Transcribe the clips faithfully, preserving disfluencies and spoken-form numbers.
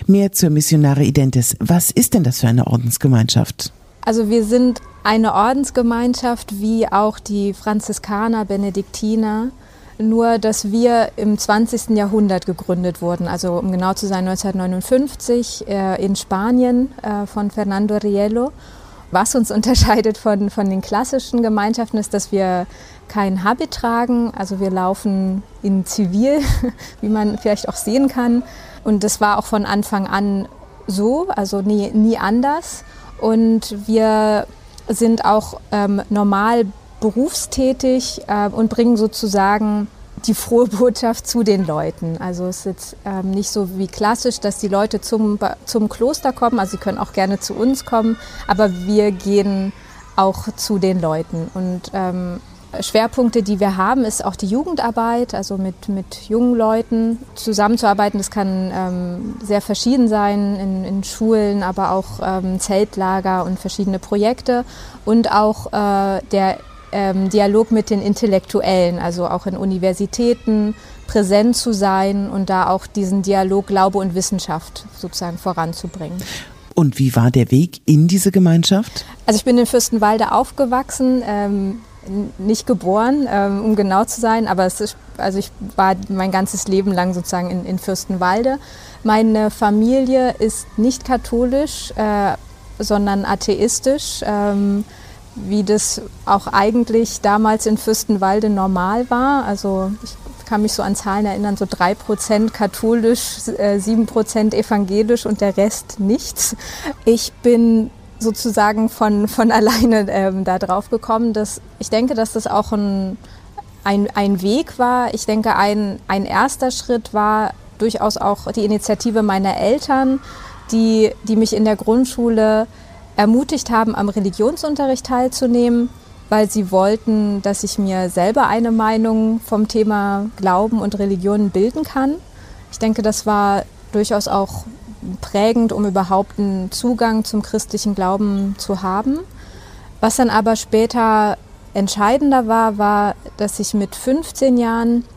Mehr zur Missionare Identes. Was ist denn das für eine Ordensgemeinschaft? Also wir sind eine Ordensgemeinschaft wie auch die Franziskaner, Benediktiner, nur dass wir im zwanzigsten Jahrhundert gegründet wurden, also um genau zu sein neunzehnhundertneunundfünfzig äh, in Spanien äh, von Fernando Riello. Was uns unterscheidet von, von den klassischen Gemeinschaften ist, dass wir kein Habit tragen, also wir laufen in Zivil, wie man vielleicht auch sehen kann. Und das war auch von Anfang an so, also nie, nie anders. Und wir sind auch ähm, normal berufstätig äh, und bringen sozusagen die frohe Botschaft zu den Leuten. Also es ist jetzt ähm, nicht so wie klassisch, dass die Leute zum, zum Kloster kommen, also sie können auch gerne zu uns kommen, aber wir gehen auch zu den Leuten. Und ähm, Schwerpunkte, die wir haben, ist auch die Jugendarbeit, also mit, mit jungen Leuten zusammenzuarbeiten. Das kann ähm, sehr verschieden sein, in, in Schulen, aber auch ähm, Zeltlager und verschiedene Projekte. Und auch äh, der ähm, Dialog mit den Intellektuellen, also auch in Universitäten präsent zu sein und da auch diesen Dialog Glaube und Wissenschaft sozusagen voranzubringen. Und wie war der Weg in diese Gemeinschaft? Also ich bin in Fürstenwalde aufgewachsen, ähm, nicht geboren, ähm, um genau zu sein, aber es ist, also ich war mein ganzes Leben lang sozusagen in, in Fürstenwalde. Meine Familie ist nicht katholisch, äh, sondern atheistisch, ähm, wie das auch eigentlich damals in Fürstenwalde normal war. Also ich kann mich so an Zahlen erinnern, so drei Prozent katholisch, äh, sieben Prozent evangelisch und der Rest nichts. Ich bin sozusagen von, von alleine ähm, da drauf gekommen. Dass, ich denke, dass das auch ein, ein, ein Weg war. Ich denke, ein, ein erster Schritt war durchaus auch die Initiative meiner Eltern, die, die mich in der Grundschule ermutigt haben, am Religionsunterricht teilzunehmen, weil sie wollten, dass ich mir selber eine Meinung vom Thema Glauben und Religion bilden kann. Ich denke, das war durchaus auch prägend, um überhaupt einen Zugang zum christlichen Glauben zu haben. Was dann aber später entscheidender war, war, dass ich mit fünfzehn Jahren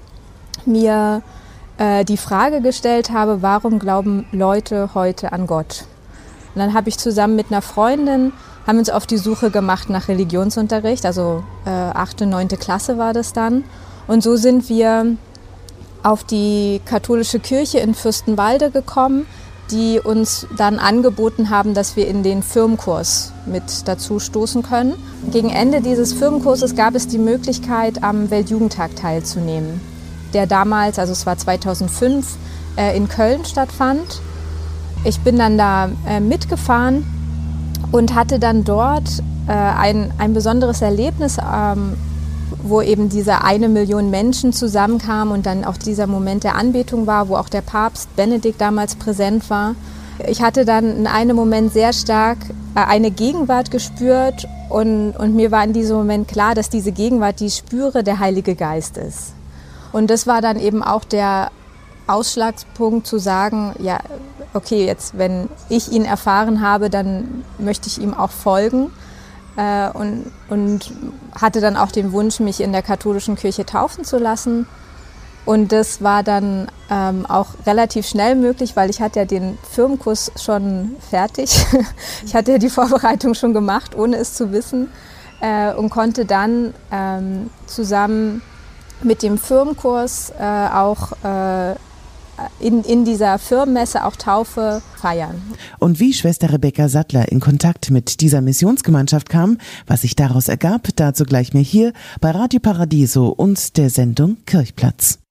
mir äh, die Frage gestellt habe, warum glauben Leute heute an Gott? Und dann habe ich zusammen mit einer Freundin, haben uns auf die Suche gemacht nach Religionsunterricht, also äh, achte, neunte Klasse war das dann. Und so sind wir auf die katholische Kirche in Fürstenwalde gekommen, die uns dann angeboten haben, dass wir in den Firmenkurs mit dazu stoßen können. Gegen Ende dieses Firmenkurses gab es die Möglichkeit, am Weltjugendtag teilzunehmen, der damals, also es war zweitausendfünf, äh, in Köln stattfand. Ich bin dann da äh, mitgefahren und hatte dann dort äh, ein, ein besonderes Erlebnis, ähm, wo eben diese eine Million Menschen zusammenkamen und dann auch dieser Moment der Anbetung war, wo auch der Papst Benedikt damals präsent war. Ich hatte dann in einem Moment sehr stark äh, eine Gegenwart gespürt und, und mir war in diesem Moment klar, dass diese Gegenwart, die ich spüre, der Heilige Geist ist. Und das war dann eben auch der Ausschlagspunkt zu sagen, ja, okay, jetzt wenn ich ihn erfahren habe, dann möchte ich ihm auch folgen. Äh, und, und hatte dann auch den Wunsch, mich in der katholischen Kirche taufen zu lassen. Und das war dann ähm, auch relativ schnell möglich, weil ich hatte ja den Firmenkurs schon fertig. Ich hatte ja die Vorbereitung schon gemacht, ohne es zu wissen. Äh, und konnte dann ähm, zusammen mit dem Firmenkurs äh, auch äh, In, in dieser Firmenmesse auch Taufe feiern. Und wie Schwester Rebecca Sattler in Kontakt mit dieser Missionsgemeinschaft kam, was sich daraus ergab, dazu gleich mehr hier bei Radio Paradiso und der Sendung Kirchplatz.